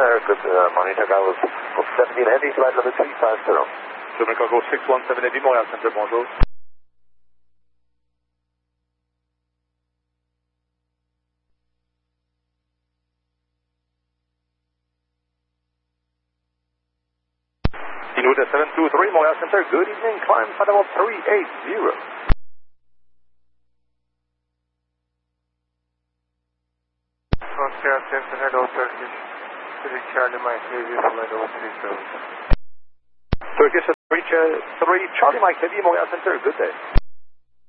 Center, good morning, Chicago 617 Heavy, flight level 350. Chicago 617 Heavy, Montréal Center, bonjour. Inuit 723, Montréal Center, good evening, climb flight level 380. Montreal Center, hello, Turkish 3 Charlie Mike Heavy, flight level 370. Turkish 3 Charlie Mike Heavy, Montreal Center, good day.